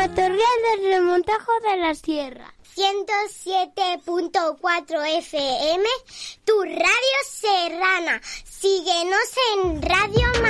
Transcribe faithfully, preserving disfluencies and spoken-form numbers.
Amatorial del Remontajo de la Sierra. ciento siete punto cuatro F M, tu radio serrana. Síguenos en Radio Mar.